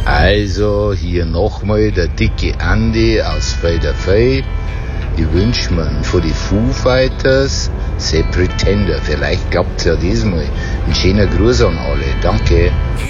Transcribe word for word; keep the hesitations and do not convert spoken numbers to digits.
Also hier nochmal der dicke Andi aus Felderfey. Ich wünsche mir von die Foo Fighters The Pretender. Vielleicht klappt's ja diesmal. Ein schöner Gruß an alle. Danke.